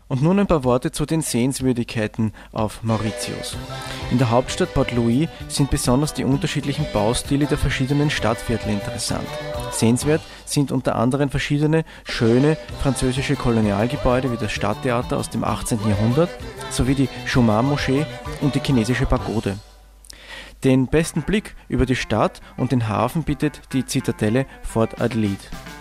Und nun ein paar Worte zu den Sehenswürdigkeiten auf Mauritius. In der Hauptstadt Port Louis sind besonders die unterschiedlichen Baustile der verschiedenen Stadtviertel interessant. Sehenswert sind unter anderem verschiedene schöne französische Kolonialgebäude wie das Stadttheater aus dem 18. Jahrhundert sowie die Jumma-Moschee und die chinesische Pagode. Den besten Blick über die Stadt und den Hafen bietet die Zitadelle Fort Adelaide.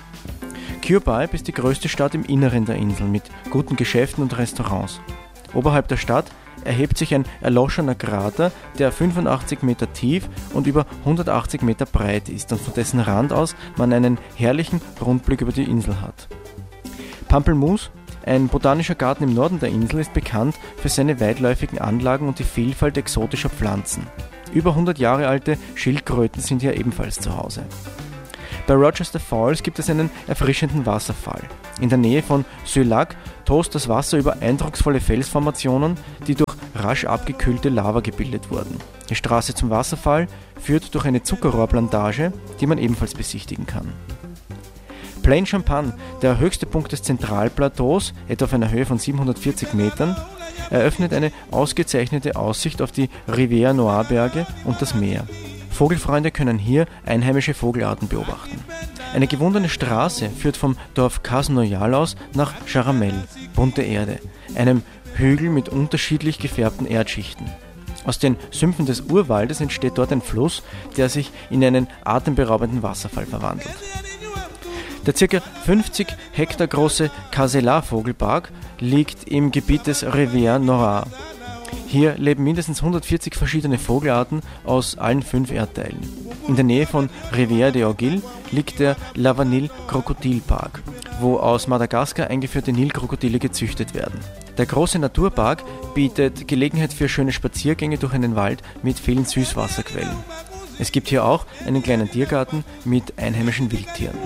Kirkby ist die größte Stadt im Inneren der Insel mit guten Geschäften und Restaurants. Oberhalb der Stadt erhebt sich ein erloschener Krater, der 85 Meter tief und über 180 Meter breit ist und von dessen Rand aus man einen herrlichen Rundblick über die Insel hat. Pampelmoose, ein botanischer Garten im Norden der Insel, ist bekannt für seine weitläufigen Anlagen und die Vielfalt exotischer Pflanzen. Über 100 Jahre alte Schildkröten sind hier ebenfalls zu Hause. Bei Rochester Falls gibt es einen erfrischenden Wasserfall. In der Nähe von Sulak tost das Wasser über eindrucksvolle Felsformationen, die durch rasch abgekühlte Lava gebildet wurden. Die Straße zum Wasserfall führt durch eine Zuckerrohrplantage, die man ebenfalls besichtigen kann. Plain Champagne, der höchste Punkt des Zentralplateaus, etwa auf einer Höhe von 740 Metern, eröffnet eine ausgezeichnete Aussicht auf die Rivière Noire Berge und das Meer. Vogelfreunde können hier einheimische Vogelarten beobachten. Eine gewundene Straße führt vom Dorf Cas-Noyal aus nach Charamel, bunte Erde, einem Hügel mit unterschiedlich gefärbten Erdschichten. Aus den Sümpfen des Urwaldes entsteht dort ein Fluss, der sich in einen atemberaubenden Wasserfall verwandelt. Der ca. 50 Hektar große Caselas-Vogelpark liegt im Gebiet des Rivière Noire. Hier leben mindestens 140 verschiedene Vogelarten aus allen 5 Erdteilen. In der Nähe von Rivière des Aiguilles liegt der Lavanil-Krokodilpark, wo aus Madagaskar eingeführte Nilkrokodile gezüchtet werden. Der große Naturpark bietet Gelegenheit für schöne Spaziergänge durch einen Wald mit vielen Süßwasserquellen. Es gibt hier auch einen kleinen Tiergarten mit einheimischen Wildtieren.